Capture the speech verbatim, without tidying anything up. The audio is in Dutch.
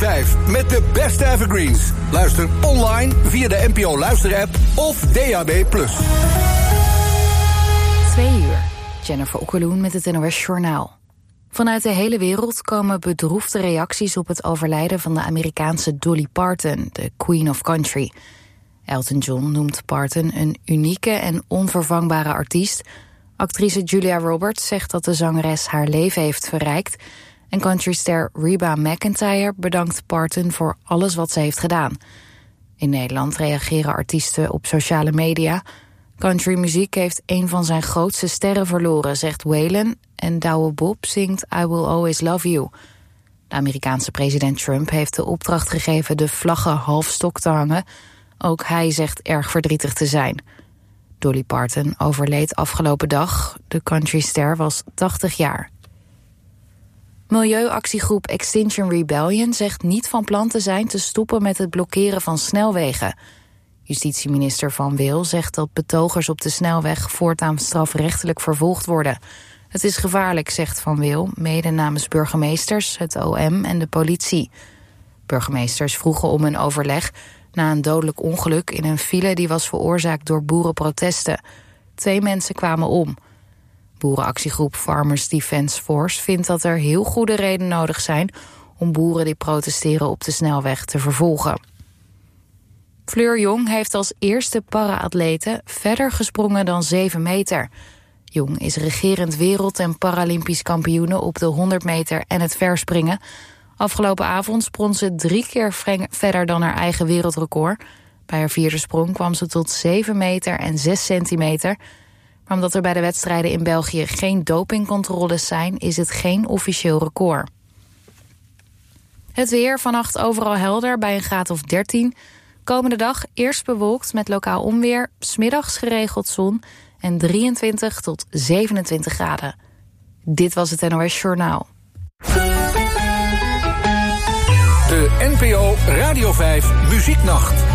vijf met de beste evergreens. Luister online via de N P O Luisterapp of D A B plus. Twee uur. Jennifer Okkeloen met het N O S Journaal. Vanuit de hele wereld komen bedroefde reacties op het overlijden van de Amerikaanse Dolly Parton, de Queen of Country. Elton John noemt Parton een unieke en onvervangbare artiest. Actrice Julia Roberts zegt dat de zangeres haar leven heeft verrijkt. En countryster Reba McEntire bedankt Parton voor alles wat ze heeft gedaan. In Nederland reageren artiesten op sociale media. Countrymuziek heeft een van zijn grootste sterren verloren, zegt Waylon. En Douwe Bob zingt I Will Always Love You. De Amerikaanse president Trump heeft de opdracht gegeven de vlaggen halfstok te hangen. Ook hij zegt erg verdrietig te zijn. Dolly Parton overleed afgelopen dag. De countryster was tachtig jaar. Milieuactiegroep Extinction Rebellion zegt niet van plan te zijn te stoppen met het blokkeren van snelwegen. Justitieminister Van Wil zegt dat betogers op de snelweg voortaan strafrechtelijk vervolgd worden. Het is gevaarlijk, zegt Van Wil, mede namens burgemeesters, het O M en de politie. Burgemeesters vroegen om een overleg na een dodelijk ongeluk in een file die was veroorzaakt door boerenprotesten. Twee mensen kwamen om. Boerenactiegroep Farmers Defence Force vindt dat er heel goede redenen nodig zijn om boeren die protesteren op de snelweg te vervolgen. Fleur Jong heeft als eerste para-atlete verder gesprongen dan zeven meter. Jong is regerend wereld- en paralympisch kampioene op de honderd meter en het verspringen. Afgelopen avond sprong ze drie keer verder dan haar eigen wereldrecord. Bij haar vierde sprong kwam ze tot zeven meter en zes centimeter. Maar omdat er bij de wedstrijden in België geen dopingcontroles zijn, is het geen officieel record. Het weer, vannacht overal helder bij een graad of dertien. Komende dag eerst bewolkt met lokaal onweer, 's middags geregeld zon en drieëntwintig tot zevenentwintig graden. Dit was het N O S Journaal. De N P O Radio vijf Muzieknacht.